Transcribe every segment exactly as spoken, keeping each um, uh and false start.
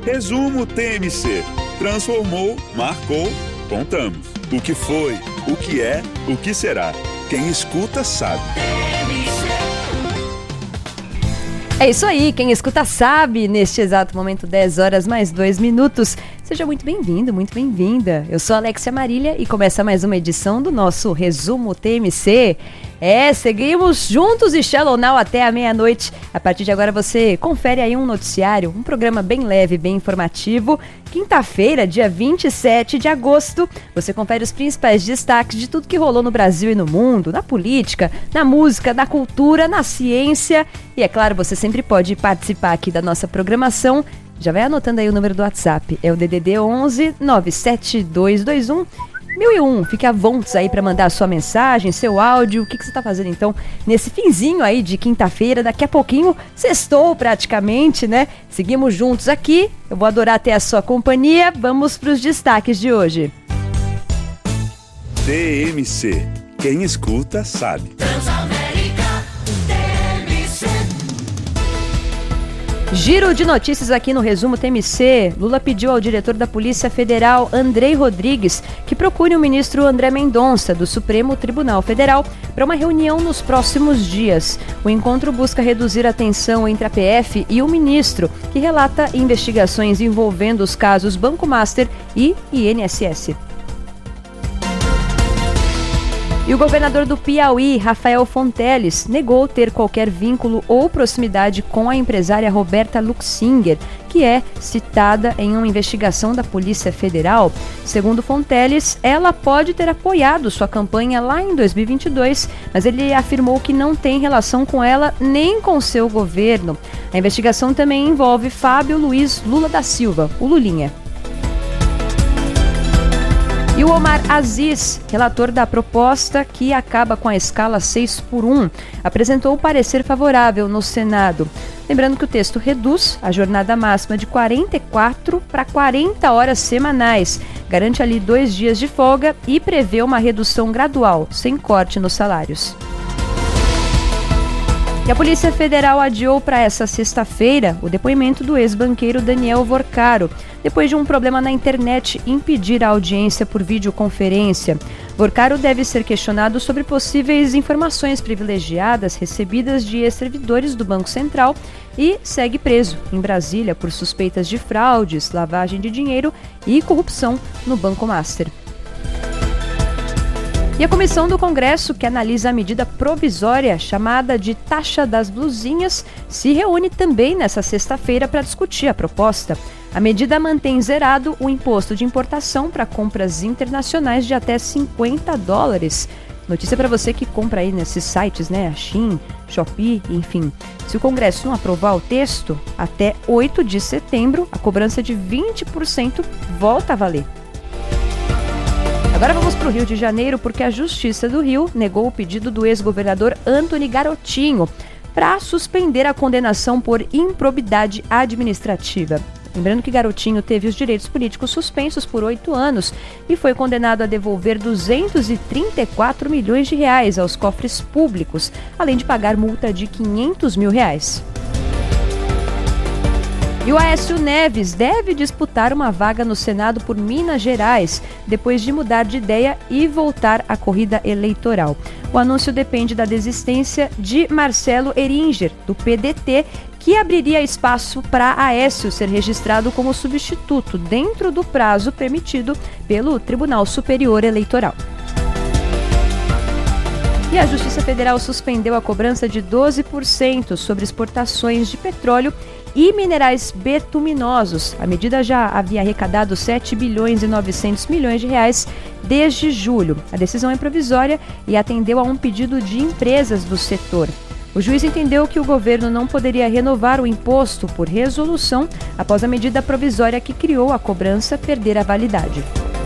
Resumo T M C. Transformou, marcou, contamos. O que foi, o que é, o que será. Quem escuta sabe. É isso aí, quem escuta sabe. Neste exato momento, dez horas mais dois minutos. Seja muito bem-vindo, muito bem-vinda. Eu sou Alexia Marília e começa mais uma edição do nosso Resumo T M C. É, seguimos juntos e Shallow Now até a meia-noite. A partir de agora você confere aí um noticiário, um programa bem leve, bem informativo. Quinta-feira, dia vinte e sete de agosto, você confere os principais destaques de tudo que rolou no Brasil e no mundo, na política, na música, na cultura, na ciência. E é claro, você sempre pode participar aqui da nossa programação. Já vai anotando aí o número do WhatsApp, é o D D D onze nove sete dois dois um mil e um. Fique à vontade aí para mandar a sua mensagem, seu áudio. O que, que você está fazendo então nesse finzinho aí de quinta-feira? Daqui a pouquinho, sextou praticamente, né? Seguimos juntos aqui. Eu vou adorar ter a sua companhia. Vamos para os destaques de hoje. T M C. Quem escuta sabe. Giro de notícias aqui no Resumo T M C. Lula pediu ao diretor da Polícia Federal, Andrei Rodrigues, que procure o ministro André Mendonça, do Supremo Tribunal Federal, para uma reunião nos próximos dias. O encontro busca reduzir a tensão entre a P F e o ministro, que relata investigações envolvendo os casos Banco Master e I N S S. E o governador do Piauí, Rafael Fonteles, negou ter qualquer vínculo ou proximidade com a empresária Roberta Luxinger, que é citada em uma investigação da Polícia Federal. Segundo Fonteles, ela pode ter apoiado sua campanha lá em dois mil e vinte e dois, mas ele afirmou que não tem relação com ela nem com seu governo. A investigação também envolve Fábio Luiz Lula da Silva, o Lulinha. E o Omar Aziz, relator da proposta que acaba com a escala seis por um, apresentou o parecer favorável no Senado. Lembrando que o texto reduz a jornada máxima de quarenta e quatro para quarenta horas semanais, garante ali dois dias de folga e prevê uma redução gradual, sem corte nos salários. E a Polícia Federal adiou para essa sexta-feira o depoimento do ex-banqueiro Daniel Vorcaro, depois de um problema na internet impedir a audiência por videoconferência. Vorcaro deve ser questionado sobre possíveis informações privilegiadas recebidas de ex-servidores do Banco Central e segue preso em Brasília por suspeitas de fraudes, lavagem de dinheiro e corrupção no Banco Master. E a comissão do Congresso, que analisa a medida provisória chamada de taxa das blusinhas, se reúne também nesta sexta-feira para discutir a proposta. A medida mantém zerado o imposto de importação para compras internacionais de até cinquenta dólares. Notícia para você que compra aí nesses sites, né? A Shein, Shopee, enfim. Se o Congresso não aprovar o texto, até oito de setembro, a cobrança de vinte por cento volta a valer. Agora vamos para o Rio de Janeiro, porque a Justiça do Rio negou o pedido do ex-governador Antony Garotinho para suspender a condenação por improbidade administrativa. Lembrando que Garotinho teve os direitos políticos suspensos por oito anos e foi condenado a devolver duzentos e trinta e quatro milhões de reais aos cofres públicos, além de pagar multa de quinhentos mil reais. E o Aécio Neves deve disputar uma vaga no Senado por Minas Gerais, depois de mudar de ideia e voltar à corrida eleitoral. O anúncio depende da desistência de Marcelo Eringer, do P D T, que abriria espaço para Aécio ser registrado como substituto dentro do prazo permitido pelo Tribunal Superior Eleitoral. E a Justiça Federal suspendeu a cobrança de doze por cento sobre exportações de petróleo e minerais betuminosos. A medida já havia arrecadado sete bilhões e novecentos milhões de reais desde julho. A decisão é provisória e atendeu a um pedido de empresas do setor. O juiz entendeu que o governo não poderia renovar o imposto por resolução após a medida provisória que criou a cobrança perder a validade.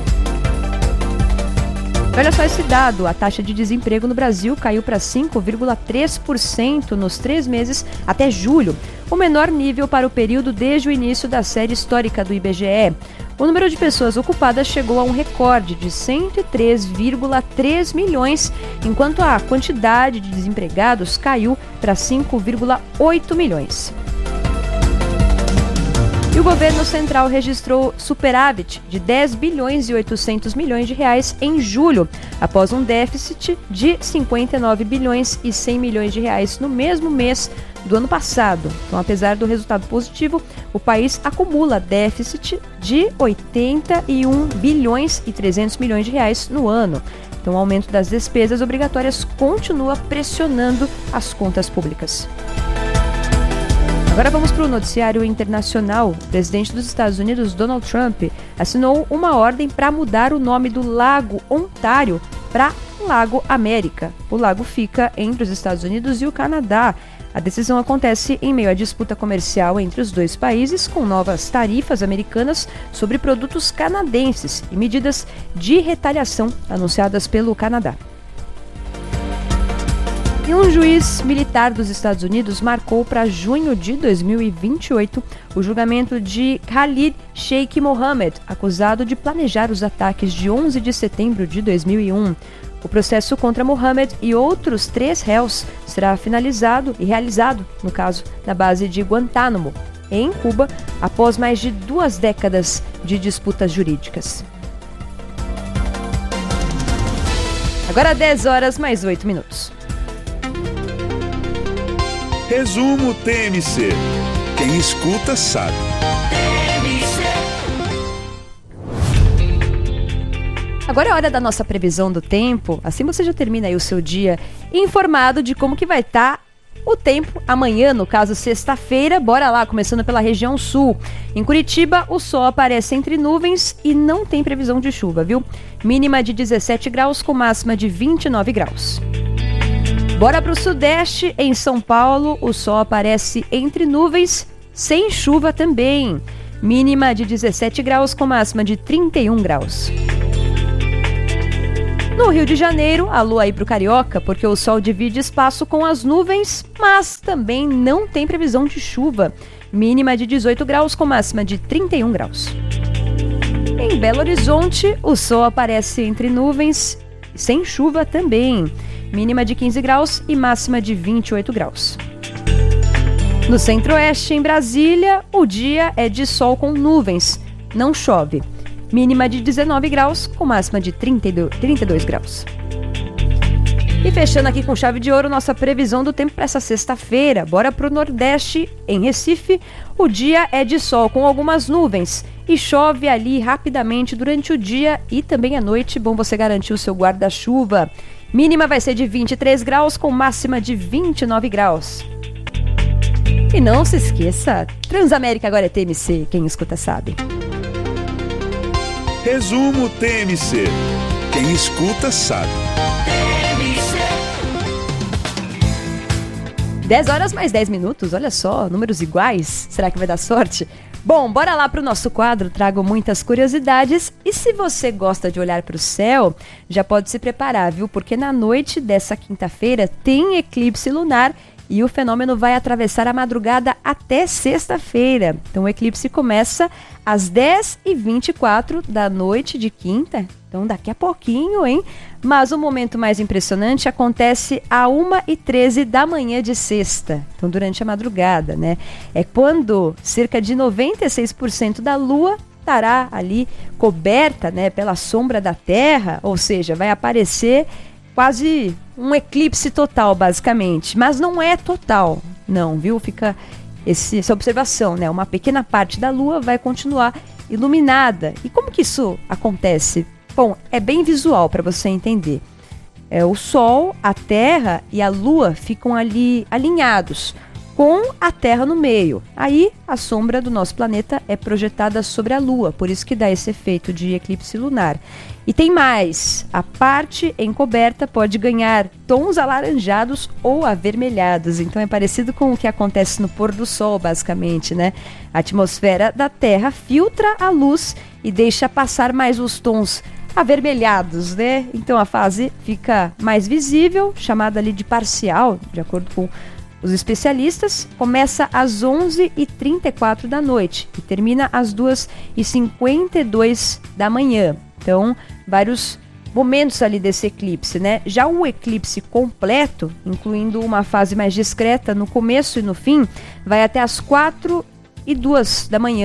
Olha só esse dado, a taxa de desemprego no Brasil caiu para cinco vírgula três por cento nos três meses até julho, o menor nível para o período desde o início da série histórica do I B G E. O número de pessoas ocupadas chegou a um recorde de cento e três vírgula três milhões, enquanto a quantidade de desempregados caiu para cinco vírgula oito milhões. E o governo central registrou superávit de dez bilhões e oitocentos milhões de reais em julho, após um déficit de cinquenta e nove bilhões e cem milhões de reais no mesmo mês do ano passado. Então, apesar do resultado positivo, o país acumula déficit de oitenta e um bilhões e trezentos milhões de reais no ano. Então, o aumento das despesas obrigatórias continua pressionando as contas públicas. Agora vamos para o noticiário internacional. O presidente dos Estados Unidos, Donald Trump, assinou uma ordem para mudar o nome do Lago Ontário para Lago América. O lago fica entre os Estados Unidos e o Canadá. A decisão acontece em meio à disputa comercial entre os dois países, com novas tarifas americanas sobre produtos canadenses e medidas de retaliação anunciadas pelo Canadá. E um juiz militar dos Estados Unidos marcou para junho de dois mil e vinte e oito o julgamento de Khalid Sheikh Mohammed, acusado de planejar os ataques de onze de setembro de dois mil e um. O processo contra Mohammed e outros três réus será finalizado e realizado, no caso, na base de Guantánamo, em Cuba, após mais de duas décadas de disputas jurídicas. Agora dez horas mais oito minutos. Resumo T M C. Quem escuta sabe. Agora é hora da nossa previsão do tempo. Assim você já termina aí o seu dia informado de como que vai estar o tempo amanhã, no caso sexta-feira. Bora lá, começando pela região sul. Em Curitiba, o sol aparece entre nuvens e não tem previsão de chuva, viu? Mínima de dezessete graus com máxima de vinte e nove graus. Bora para o sudeste, em São Paulo, o sol aparece entre nuvens, sem chuva também. Mínima de dezessete graus com máxima de trinta e um graus. No Rio de Janeiro, alô aí pro Carioca, porque o sol divide espaço com as nuvens, mas também não tem previsão de chuva. Mínima de dezoito graus com máxima de trinta e um graus. Em Belo Horizonte, o sol aparece entre nuvens, sem chuva também. Mínima de quinze graus e máxima de vinte e oito graus. No Centro-Oeste, em Brasília, o dia é de sol com nuvens, não chove. Mínima de dezenove graus, com máxima de trinta e dois graus. E fechando aqui com chave de ouro, nossa previsão do tempo para essa sexta-feira. Bora para o Nordeste, em Recife, o dia é de sol com algumas nuvens e chove ali rapidamente durante o dia e também à noite. Bom você garantir o seu guarda-chuva. Mínima vai ser de vinte e três graus, com máxima de vinte e nove graus. E não se esqueça, Transamérica agora é T M C, quem escuta sabe. Resumo T M C. Quem escuta sabe. dez horas mais dez minutos, olha só, números iguais. Será que vai dar sorte? Bom, bora lá para o nosso quadro, trago muitas curiosidades. E se você gosta de olhar para o céu, já pode se preparar, viu? Porque na noite dessa quinta-feira tem eclipse lunar e o fenômeno vai atravessar a madrugada até sexta-feira. Então o eclipse começa às dez e vinte e quatro da noite de quinta, então daqui a pouquinho, hein? Mas o momento mais impressionante acontece à uma e treze da manhã de sexta, então durante a madrugada, né? É quando cerca de noventa e seis por cento da Lua estará ali coberta, né, pela sombra da Terra, ou seja, vai aparecer quase um eclipse total, basicamente. Mas não é total, não, viu? Fica esse, essa observação, né? Uma pequena parte da Lua vai continuar iluminada. E como que isso acontece? Bom, é bem visual para você entender. É, o Sol, a Terra e a Lua ficam ali alinhados, com a Terra no meio. Aí a sombra do nosso planeta é projetada sobre a Lua, por isso que dá esse efeito de eclipse lunar. E tem mais, a parte encoberta pode ganhar tons alaranjados ou avermelhados, então é parecido com o que acontece no pôr do sol, basicamente, né? A atmosfera da Terra filtra a luz e deixa passar mais os tons avermelhados, né? Então a fase fica mais visível, chamada ali de parcial, de acordo com os especialistas. Começa às onze e trinta e quatro da noite e termina às duas e cinquenta e dois da manhã. Então, vários momentos ali desse eclipse, né? Já o eclipse completo, incluindo uma fase mais discreta no começo e no fim, vai até às quatro e duas da manhã.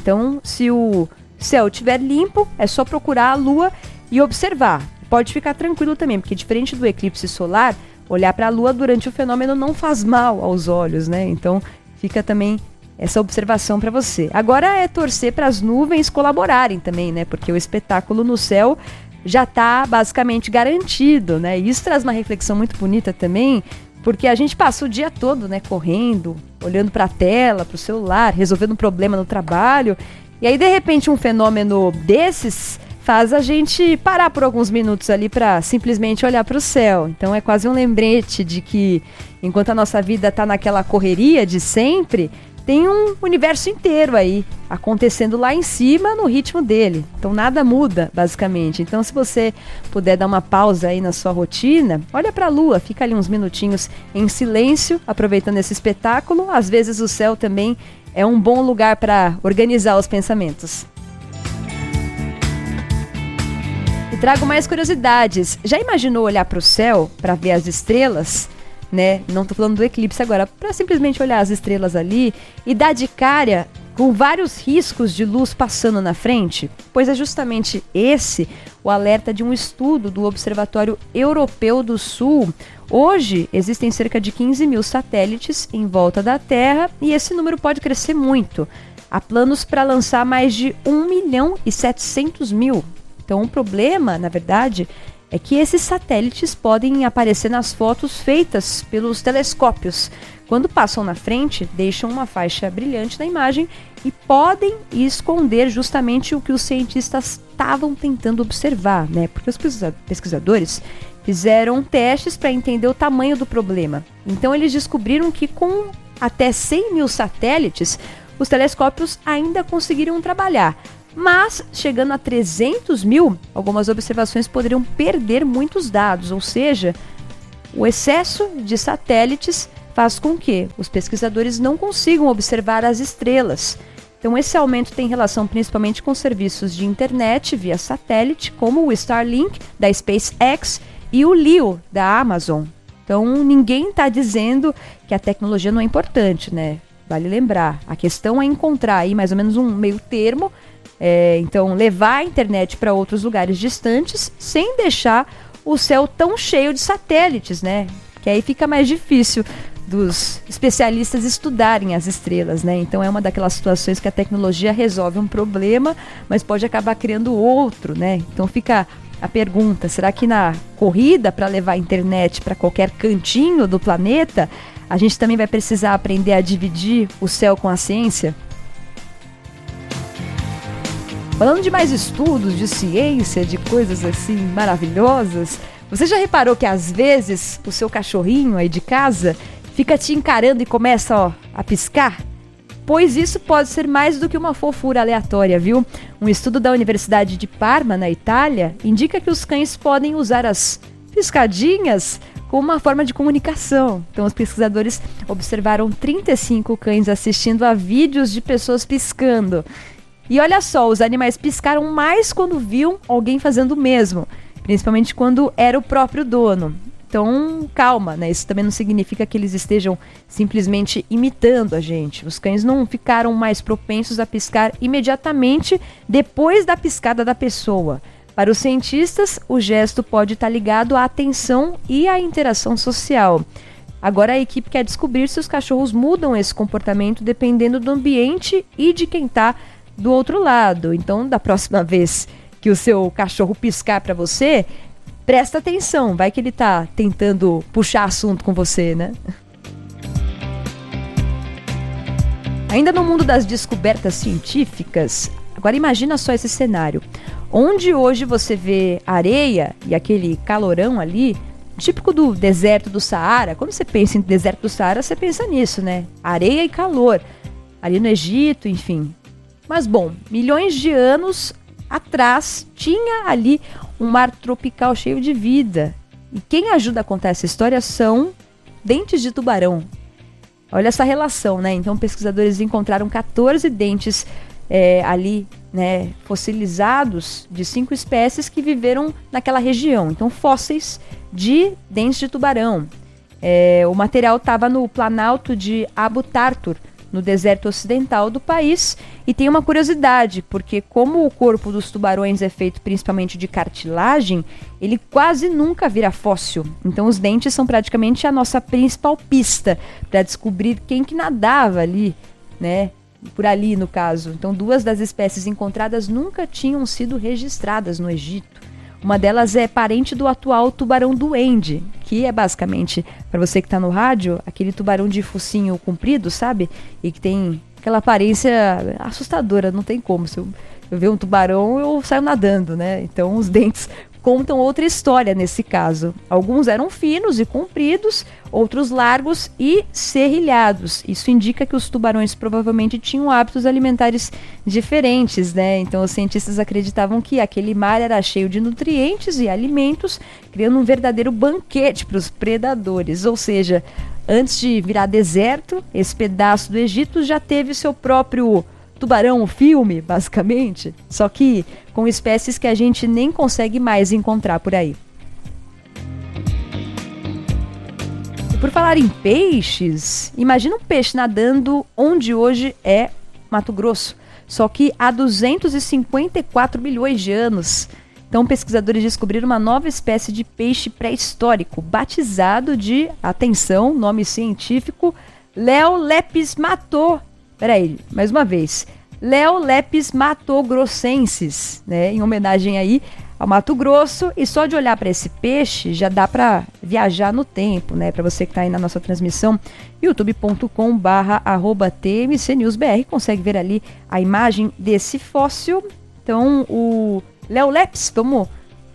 Então, se o céu estiver limpo, é só procurar a Lua e observar. Pode ficar tranquilo também, porque diferente do eclipse solar, olhar para a Lua durante o fenômeno não faz mal aos olhos, né? Então, fica também essa observação para você. Agora é torcer para as nuvens colaborarem também, né? Porque o espetáculo no céu já está basicamente garantido, né? E isso traz uma reflexão muito bonita também, porque a gente passa o dia todo, né, correndo, olhando para a tela, para o celular, resolvendo um problema no trabalho, e aí de repente um fenômeno desses faz a gente parar por alguns minutos ali para simplesmente olhar para o céu. Então é quase um lembrete de que enquanto a nossa vida está naquela correria de sempre, tem um universo inteiro aí acontecendo lá em cima no ritmo dele. Então nada muda, basicamente. Então se você puder dar uma pausa aí na sua rotina, olha para a Lua, fica ali uns minutinhos em silêncio, aproveitando esse espetáculo. Às vezes o céu também é um bom lugar para organizar os pensamentos. E trago mais curiosidades. Já imaginou olhar para o céu para ver as estrelas? Né? Não estou falando do eclipse agora, para simplesmente olhar as estrelas ali e dar de cara com vários riscos de luz passando na frente? Pois é justamente esse o alerta de um estudo do Observatório Europeu do Sul. Hoje existem cerca de quinze mil satélites em volta da Terra e esse número pode crescer muito. Há planos para lançar mais de um milhão e setecentos mil. Então o problema, na verdade, é que esses satélites podem aparecer nas fotos feitas pelos telescópios. Quando passam na frente, deixam uma faixa brilhante na imagem e podem esconder justamente o que os cientistas estavam tentando observar, né? Porque os pesquisadores fizeram testes para entender o tamanho do problema. Então eles descobriram que com até cem mil satélites, os telescópios ainda conseguiriam trabalhar. Mas, chegando a trezentos mil, algumas observações poderiam perder muitos dados, ou seja, o excesso de satélites faz com que os pesquisadores não consigam observar as estrelas. Então, esse aumento tem relação principalmente com serviços de internet via satélite, como o Starlink da SpaceX e o Leo da Amazon. Então, ninguém está dizendo que a tecnologia não é importante, né? Vale lembrar, a questão é encontrar aí mais ou menos um meio termo. É, então, levar a internet para outros lugares distantes sem deixar o céu tão cheio de satélites, né? Que aí fica mais difícil dos especialistas estudarem as estrelas, né? Então, é uma daquelas situações que a tecnologia resolve um problema, mas pode acabar criando outro, né? Então, fica a pergunta, será que na corrida para levar a internet para qualquer cantinho do planeta, a gente também vai precisar aprender a dividir o céu com a ciência? Falando de mais estudos, de ciência, de coisas assim maravilhosas, você já reparou que às vezes o seu cachorrinho aí de casa fica te encarando e começa, ó, a piscar? Pois isso pode ser mais do que uma fofura aleatória, viu? Um estudo da Universidade de Parma, na Itália, indica que os cães podem usar as piscadinhas como uma forma de comunicação. Então, os pesquisadores observaram trinta e cinco cães assistindo a vídeos de pessoas piscando. E olha só, os animais piscaram mais quando viam alguém fazendo o mesmo, principalmente quando era o próprio dono. Então, calma, né? Isso também não significa que eles estejam simplesmente imitando a gente. Os cães não ficaram mais propensos a piscar imediatamente depois da piscada da pessoa. Para os cientistas, o gesto pode estar ligado à atenção e à interação social. Agora a equipe quer descobrir se os cachorros mudam esse comportamento dependendo do ambiente e de quem está do outro lado. Então, da próxima vez que o seu cachorro piscar para você, presta atenção, vai que ele tá tentando puxar assunto com você, né? Ainda no mundo das descobertas científicas, agora imagina só esse cenário. Onde hoje você vê areia e aquele calorão ali, típico do deserto do Saara. Quando você pensa em deserto do Saara, você pensa nisso, né? Areia e calor. Ali no Egito, enfim. Mas bom, milhões de anos atrás tinha ali um mar tropical cheio de vida. E quem ajuda a contar essa história são dentes de tubarão. Olha essa relação, né? Então pesquisadores encontraram catorze dentes é, ali, né, fossilizados de cinco espécies que viveram naquela região. Então fósseis de dentes de tubarão. É, o material estava no Planalto de Abu Tartur, no deserto ocidental do país. E tem uma curiosidade, porque como o corpo dos tubarões é feito principalmente de cartilagem, ele quase nunca vira fóssil. Então os dentes são praticamente a nossa principal pista para descobrir quem que nadava ali, né? Por ali no caso. Então duas das espécies encontradas nunca tinham sido registradas no Egito. Uma delas é parente do atual tubarão-duende, que é basicamente, para você que está no rádio, aquele tubarão de focinho comprido, sabe? E que tem aquela aparência assustadora, não tem como. Se eu, eu ver um tubarão, eu saio nadando, né? Então os dentes contam outra história nesse caso. Alguns eram finos e compridos, outros largos e serrilhados. Isso indica que os tubarões provavelmente tinham hábitos alimentares diferentes, né? Então os cientistas acreditavam que aquele mar era cheio de nutrientes e alimentos, criando um verdadeiro banquete para os predadores. Ou seja, antes de virar deserto, esse pedaço do Egito já teve seu próprio tubarão, o filme, basicamente, só que com espécies que a gente nem consegue mais encontrar por aí. E por falar em peixes, imagina um peixe nadando onde hoje é Mato Grosso, só que há duzentos e cinquenta e quatro milhões de anos. Então pesquisadores descobriram uma nova espécie de peixe pré-histórico, batizado de, atenção, nome científico, Leolepis mato Peraí, mais uma vez. Leolepis matogrossensis, né? Em homenagem aí ao Mato Grosso. E só de olhar para esse peixe já dá para viajar no tempo, né? Para você que está aí na nossa transmissão, youtube ponto com barra arroba T M C News B R, consegue ver ali a imagem desse fóssil. Então, o Leolepis, vamos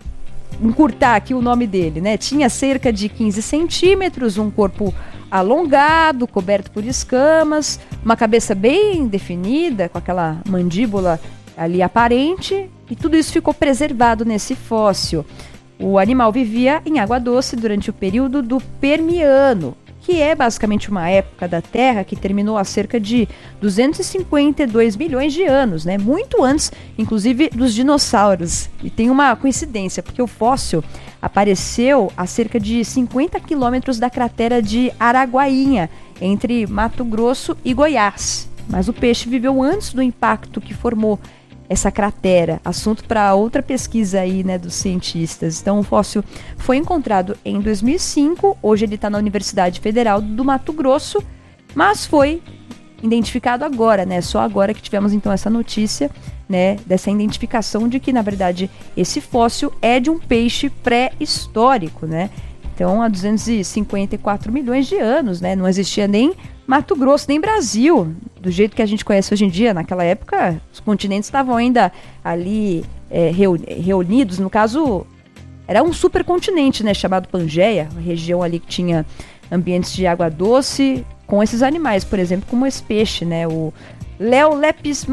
encurtar aqui o nome dele, né? Tinha cerca de quinze centímetros, um corpo alongado, coberto por escamas, uma cabeça bem definida, com aquela mandíbula ali aparente, e tudo isso ficou preservado nesse fóssil. O animal vivia em água doce durante o período do Permiano, que é basicamente uma época da Terra que terminou há cerca de duzentos e cinquenta e dois milhões de anos, né? Muito antes, inclusive, dos dinossauros. E tem uma coincidência, porque o fóssil apareceu a cerca de cinquenta quilômetros da cratera de Araguainha, entre Mato Grosso e Goiás. Mas o peixe viveu antes do impacto que formou essa cratera, assunto para outra pesquisa aí, né, dos cientistas. Então o fóssil foi encontrado em dois mil e cinco, hoje ele está na Universidade Federal do Mato Grosso, mas foi identificado agora, né, só agora que tivemos então essa notícia, né, dessa identificação de que na verdade esse fóssil é de um peixe pré-histórico, né. Então há duzentos e cinquenta e quatro milhões de anos, né, não existia nem Mato Grosso, nem Brasil, do jeito que a gente conhece hoje em dia. Naquela época, os continentes estavam ainda ali é, reunidos. No caso, era um supercontinente, né, chamado Pangeia, uma região ali que tinha ambientes de água doce, com esses animais, por exemplo, como esse peixe, né, o Leolepis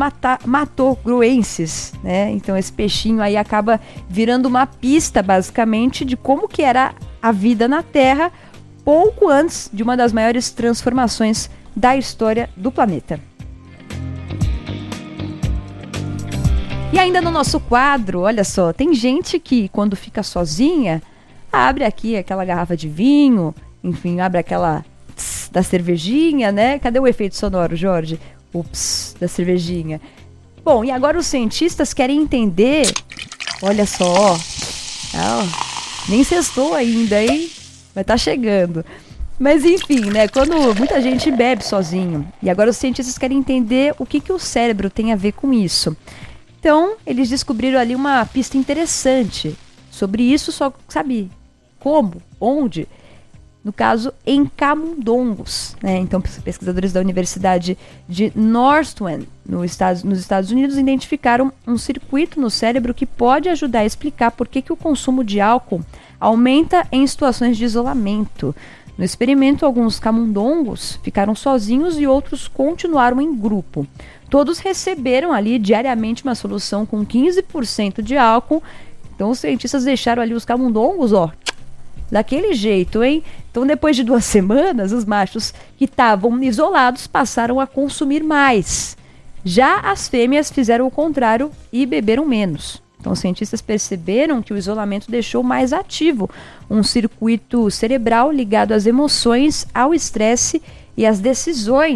matogrossensis, né? Então esse peixinho aí acaba virando uma pista, basicamente, de como que era a vida na Terra pouco antes de uma das maiores transformações da história do planeta. E ainda no nosso quadro, olha só, tem gente que quando fica sozinha, abre aqui aquela garrafa de vinho, enfim, abre aquela tss, da cervejinha, né? Cadê o efeito sonoro, Jorge? O pss da cervejinha. Bom, e agora os cientistas querem entender, olha só, ó, nem sextou ainda, hein? Vai estar tá chegando. Mas enfim, né? Quando muita gente bebe sozinho. E agora os cientistas querem entender o que, que o cérebro tem a ver com isso. Então, eles descobriram ali uma pista interessante sobre isso, só sabe como, onde? No caso, em camundongos, né? Então, pesquisadores da Universidade de Northwestern, no Estados, nos Estados Unidos, identificaram um circuito no cérebro que pode ajudar a explicar por que, que o consumo de álcool aumenta em situações de isolamento. No experimento, alguns camundongos ficaram sozinhos e outros continuaram em grupo. Todos receberam ali diariamente uma solução com quinze por cento de álcool. Então os cientistas deixaram ali os camundongos, ó, daquele jeito, hein? Então depois de duas semanas, os machos que estavam isolados passaram a consumir mais. Já as fêmeas fizeram o contrário e beberam menos. Então, os cientistas perceberam que o isolamento deixou mais ativo um circuito cerebral ligado às emoções, ao estresse e às decisões.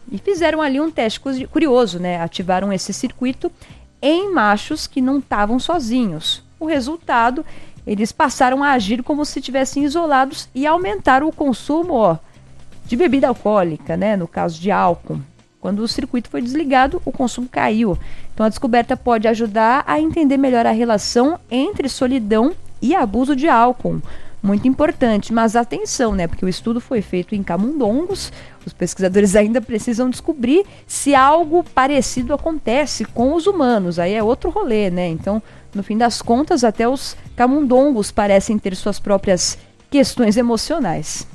E fizeram ali um teste curioso, né? Ativaram esse circuito em machos que não estavam sozinhos. O resultado, eles passaram a agir como se estivessem isolados e aumentaram o consumo, ó, de bebida alcoólica, né? No caso de álcool. Quando o circuito foi desligado, o consumo caiu. Então a descoberta pode ajudar a entender melhor a relação entre solidão e abuso de álcool. Muito importante, mas atenção, né? Porque o estudo foi feito em camundongos. Os pesquisadores ainda precisam descobrir se algo parecido acontece com os humanos. Aí é outro rolê, né? Então, no fim das contas, até os camundongos parecem ter suas próprias questões emocionais.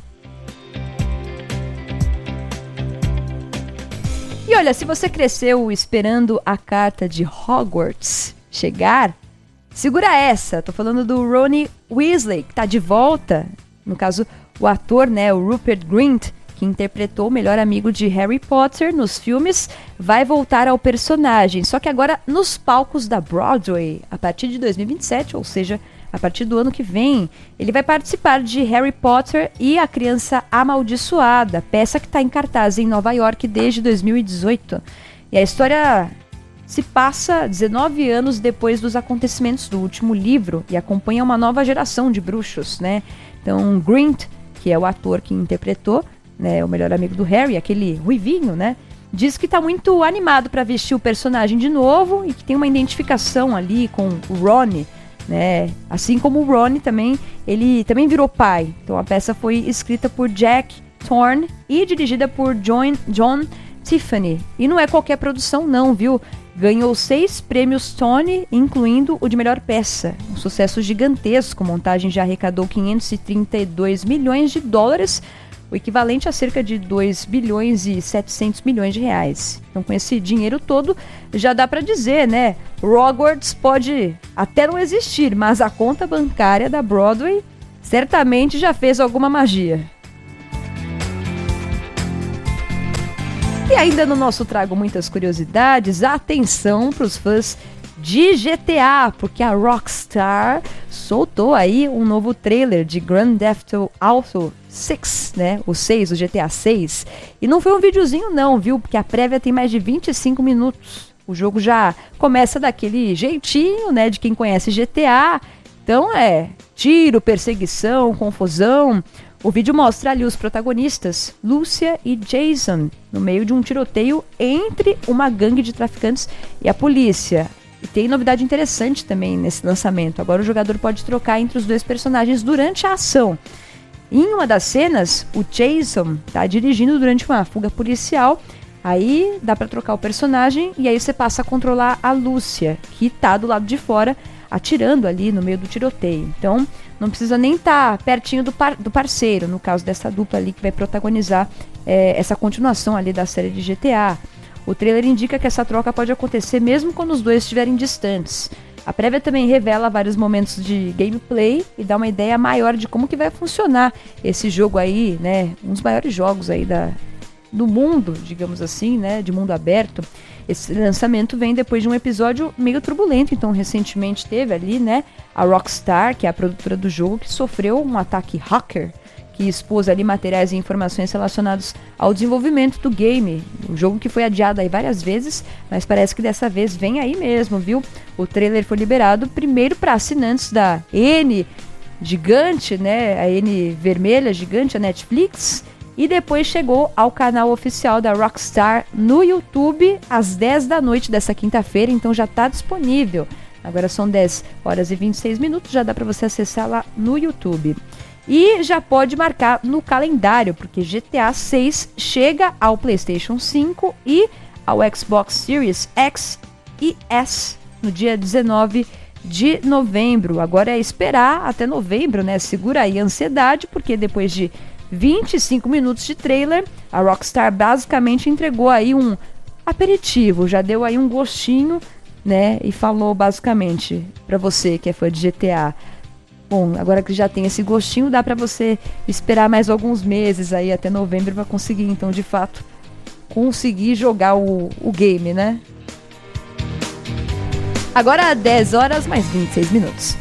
E olha, se você cresceu esperando a carta de Hogwarts chegar, segura essa. Tô falando do Ron Weasley, que tá de volta. No caso, o ator, né, o Rupert Grint, que interpretou o melhor amigo de Harry Potter nos filmes, vai voltar ao personagem, só que agora nos palcos da Broadway, a partir de dois mil e vinte e sete, ou seja, a partir do ano que vem. Ele vai participar de Harry Potter e a Criança Amaldiçoada, peça que está em cartaz em Nova York desde dois mil e dezoito. E a história se passa dezenove anos depois dos acontecimentos do último livro e acompanha uma nova geração de bruxos, né? Então, Grint, que é o ator que interpretou, né, o melhor amigo do Harry, aquele ruivinho, né, diz que está muito animado para vestir o personagem de novo e que tem uma identificação ali com o Ron, né? Assim como o Ron também, ele também virou pai. Então a peça foi escrita por Jack Thorne e dirigida por John, John Tiffany. E não é qualquer produção não, viu? Ganhou seis prêmios Tony, incluindo o de melhor peça. Um sucesso gigantesco, a montagem já arrecadou quinhentos e trinta e dois milhões de dólares, o equivalente a cerca de dois bilhões e setecentos milhões de reais. Então, com esse dinheiro todo, já dá para dizer, né? Hogwarts pode até não existir, mas a conta bancária da Broadway certamente já fez alguma magia. E ainda no nosso Trago Muitas Curiosidades, atenção para os fãs de G T A, porque a Rockstar soltou aí um novo trailer de Grand Theft Auto seis, né? O seis, o G T A seis. E não foi um videozinho não, viu? Porque a prévia tem mais de vinte e cinco minutos. O jogo já começa daquele jeitinho, né? De quem conhece G T A. Então é tiro, perseguição, confusão. O vídeo mostra ali os protagonistas, Lúcia e Jason, no meio de um tiroteio entre uma gangue de traficantes e a polícia. E tem novidade interessante também nesse lançamento. Agora o jogador pode trocar entre os dois personagens durante a ação. Em uma das cenas, o Jason está dirigindo durante uma fuga policial. Aí dá para trocar o personagem e aí você passa a controlar a Lúcia, que está do lado de fora, atirando ali no meio do tiroteio. Então, não precisa nem estar tá pertinho do, par- do parceiro, no caso dessa dupla ali que vai protagonizar é, essa continuação ali da série de G T A. O trailer indica que essa troca pode acontecer mesmo quando os dois estiverem distantes. A prévia também revela vários momentos de gameplay e dá uma ideia maior de como que vai funcionar esse jogo aí, né? Um dos maiores jogos aí da, do mundo, digamos assim, né? De mundo aberto. Esse lançamento vem depois de um episódio meio turbulento, então recentemente teve ali, né? A Rockstar, que é a produtora do jogo, que sofreu um ataque hacker que expôs ali materiais e informações relacionados ao desenvolvimento do game. Um jogo que foi adiado aí várias vezes, mas parece que dessa vez vem aí mesmo, viu? O trailer foi liberado primeiro para assinantes da N gigante, né? A N vermelha gigante, a Netflix, e depois chegou ao canal oficial da Rockstar no YouTube às dez da noite dessa quinta-feira, então já está disponível. Agora são dez horas e vinte e seis minutos, já dá para você acessar lá no YouTube. E já pode marcar no calendário, porque G T A seis chega ao PlayStation cinco e ao Xbox Series X e S no dia dezenove de novembro. Agora é esperar até novembro, né? Segura aí a ansiedade, porque depois de vinte e cinco minutos de trailer, a Rockstar basicamente entregou aí um aperitivo, já deu aí um gostinho, né? E falou basicamente para você que é fã de G T A: bom, agora que já tem esse gostinho, dá para você esperar mais alguns meses aí até novembro para conseguir, então, de fato, conseguir jogar o, o game, né? Agora dez horas mais vinte e seis minutos.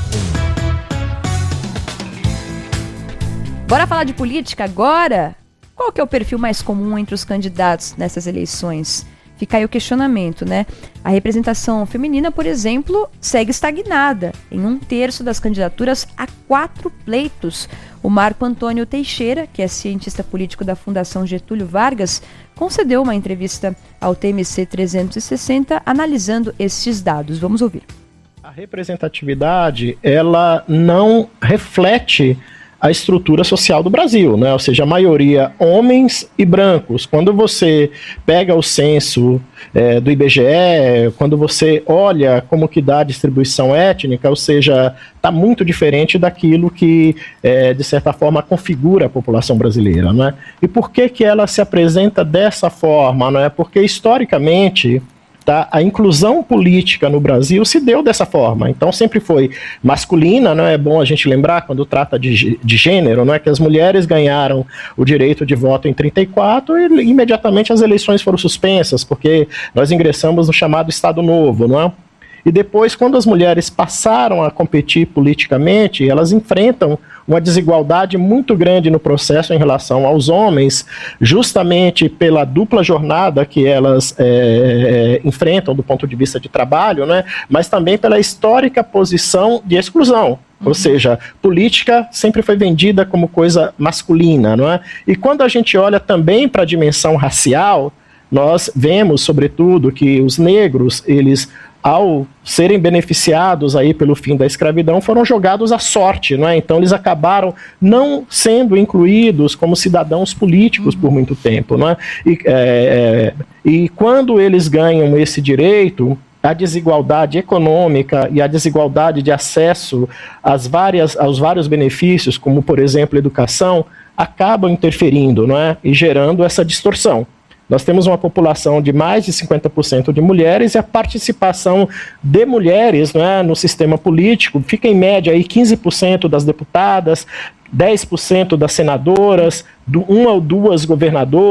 Bora falar de política agora? qual que é o perfil mais comum entre os candidatos nessas eleições? Fica aí o questionamento, né? A representação feminina, por exemplo, segue estagnada. Em um terço das candidaturas há quatro pleitos. O Marco Antônio Teixeira, que é cientista político da Fundação Getúlio Vargas, concedeu uma entrevista ao T M C trezentos e sessenta analisando estes dados. Vamos ouvir. A representatividade, ela não reflete a estrutura social do Brasil, né? Ou seja, a maioria homens e brancos. Quando você pega o censo é, do I B G E, quando você olha como que dá a distribuição étnica, ou seja, está muito diferente daquilo que, é, de certa forma, configura a população brasileira, né? E por que que ela se apresenta dessa forma, né? Porque, historicamente, tá, a inclusão política no Brasil se deu dessa forma, então sempre foi masculina, não é bom a gente lembrar quando trata de, de gênero, não é que as mulheres ganharam o direito de voto em trinta e quatro e imediatamente as eleições foram suspensas, porque nós ingressamos no chamado Estado Novo, não é? E depois, quando as mulheres passaram a competir politicamente, elas enfrentam uma desigualdade muito grande no processo em relação aos homens, justamente pela dupla jornada que elas é, enfrentam do ponto de vista de trabalho, né? Mas também pela histórica posição de exclusão. Ou seja, política sempre foi vendida como coisa masculina, não é? E quando a gente olha também para a dimensão racial, nós vemos, sobretudo, que os negros, eles, ao serem beneficiados aí pelo fim da escravidão, foram jogados à sorte, não é? Então eles acabaram não sendo incluídos como cidadãos políticos por muito tempo, não é? E, é, e quando eles ganham esse direito, a desigualdade econômica e a desigualdade de acesso às várias, aos vários benefícios, como por exemplo educação, acabam interferindo, não é? E gerando essa distorção. Nós temos uma população de mais de cinquenta por cento de mulheres e a participação de mulheres, né, no sistema político fica em média aí quinze por cento das deputadas, dez por cento das senadoras, uma ou duas governadoras,